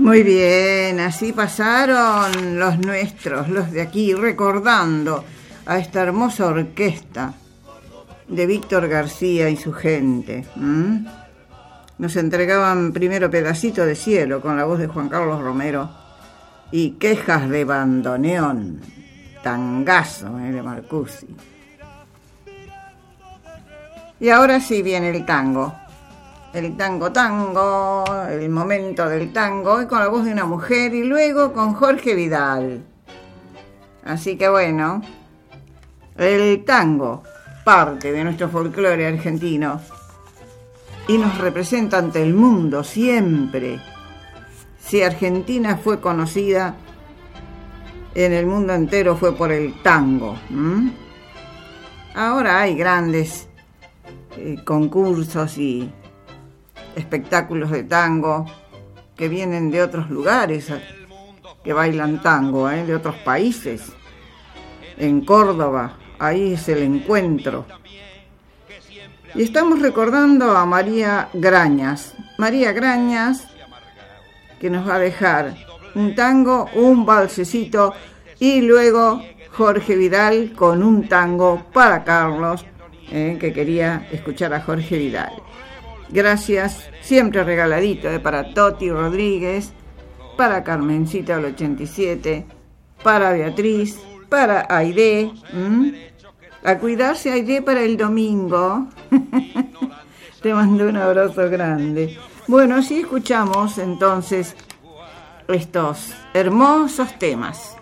Muy bien, así pasaron los nuestros, los de aquí, recordando a esta hermosa orquesta de Víctor García y su gente. Nos entregaban primero Pedacito de Cielo con la voz de Juan Carlos Romero y Quejas de Bandoneón, tangazo de Marcusi. Y ahora sí viene el tango. El tango, el momento del tango, y con la voz de una mujer, y luego con Jorge Vidal. Así que bueno, el tango, parte de nuestro folclore argentino, y nos representa ante el mundo siempre. Si Argentina fue conocida en el mundo entero fue por el tango. Ahora hay grandes concursos y espectáculos de tango que vienen de otros lugares, que bailan tango, de otros países. En Córdoba, ahí es el encuentro. Y estamos recordando a María Grañas. María Grañas, que nos va a dejar un tango, un valsecito, y luego Jorge Vidal con un tango para Carlos, que quería escuchar a Jorge Vidal. Gracias, siempre regaladito, para Toti Rodríguez, para Carmencita del 87, para Beatriz, para Aide. A cuidarse, Aide, para el domingo. Te mando un abrazo grande. Bueno, así escuchamos entonces estos hermosos temas.